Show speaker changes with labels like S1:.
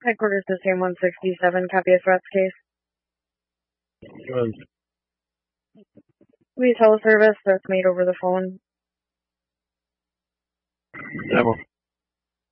S1: Headquarters to Sam 167, copy a threats case.
S2: Good.
S1: We teleservice that's made over the phone.
S2: Demo.